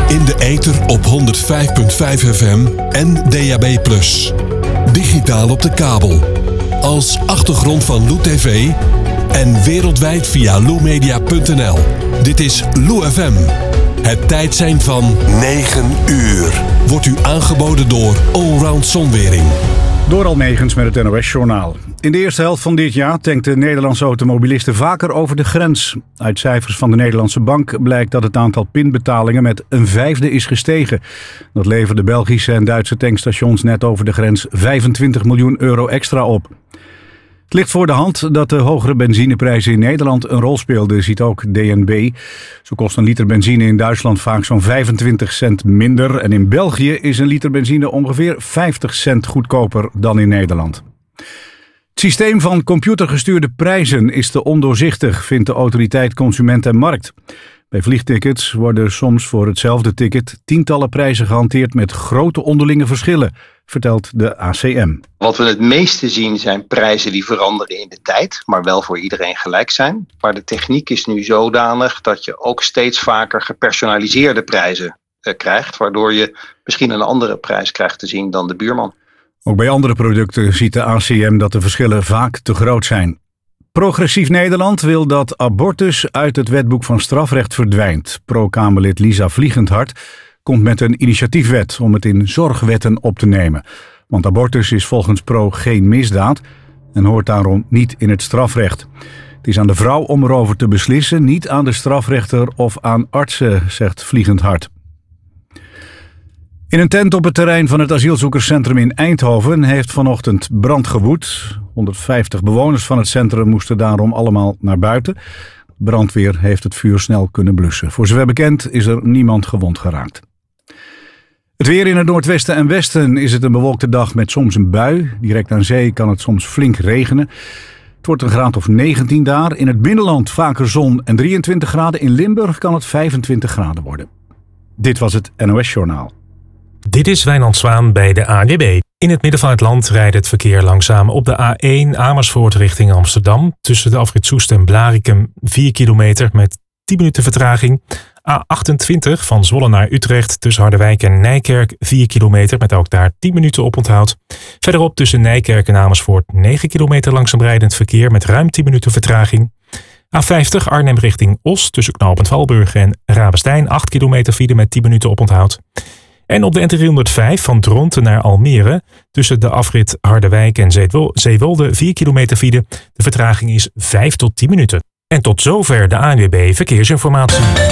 In de ether op 105.5 FM en DAB+. Digitaal op de kabel. Als achtergrond van Lou TV en wereldwijd via loumedia.nl. Dit is Lou FM. Het tijdsein van 9 uur. Wordt u aangeboden door Allround Zonwering. Door Almegens met het NOS-journaal. In de eerste helft van dit jaar tankten Nederlandse automobilisten vaker over de grens. Uit cijfers van de Nederlandse Bank blijkt dat het aantal pinbetalingen met een vijfde is gestegen. Dat leverde Belgische en Duitse tankstations net over de grens 25 miljoen euro extra op. Het ligt voor de hand dat de hogere benzineprijzen in Nederland een rol speelden, ziet ook DNB. Zo kost een liter benzine in Duitsland vaak zo'n 25 cent minder. En in België is een liter benzine ongeveer 50 cent goedkoper dan in Nederland. Het systeem van computergestuurde prijzen is te ondoorzichtig, vindt de autoriteit Consument en Markt. Bij vliegtickets worden soms voor hetzelfde ticket tientallen prijzen gehanteerd met grote onderlinge verschillen, vertelt de ACM. Wat we het meeste zien zijn prijzen die veranderen in de tijd, maar wel voor iedereen gelijk zijn. Maar de techniek is nu zodanig dat je ook steeds vaker gepersonaliseerde prijzen krijgt, waardoor je misschien een andere prijs krijgt te zien dan de buurman. Ook bij andere producten ziet de ACM dat de verschillen vaak te groot zijn. Progressief Nederland wil dat abortus uit het wetboek van strafrecht verdwijnt. Pro-Kamerlid Lisa Vliegendhart komt met een initiatiefwet om het in zorgwetten op te nemen. Want abortus is volgens Pro geen misdaad en hoort daarom niet in het strafrecht. Het is aan de vrouw om erover te beslissen, niet aan de strafrechter of aan artsen, zegt Vliegendhart. In een tent op het terrein van het asielzoekerscentrum in Eindhoven heeft vanochtend brand gewoed. 150 bewoners van het centrum moesten daarom allemaal naar buiten. Brandweer heeft het vuur snel kunnen blussen. Voor zover bekend is er niemand gewond geraakt. Het weer in het noordwesten en westen is het een bewolkte dag met soms een bui. Direct aan zee kan het soms flink regenen. Het wordt een graad of 19 daar. In het binnenland vaker zon en 23 graden. In Limburg kan het 25 graden worden. Dit was het NOS Journaal. Dit is Wijnand Zwaan bij de ANWB. In het midden van het land rijdt het verkeer langzaam op de A1 Amersfoort richting Amsterdam. Tussen de afrit Soest en Blaricum 4 kilometer met 10 minuten vertraging. A28 van Zwolle naar Utrecht tussen Harderwijk en Nijkerk 4 kilometer met ook daar 10 minuten oponthoud. Verderop tussen Nijkerk en Amersfoort 9 kilometer langzaam rijdend verkeer met ruim 10 minuten vertraging. A50 Arnhem richting Os tussen knooppunt Valburg en Rabestein 8 kilometer file met 10 minuten oponthoud. En op de N305 van Dronten naar Almere tussen de afrit Harderwijk en Zeewolde 4 kilometer file. De vertraging is 5 tot 10 minuten. En tot zover de ANWB Verkeersinformatie.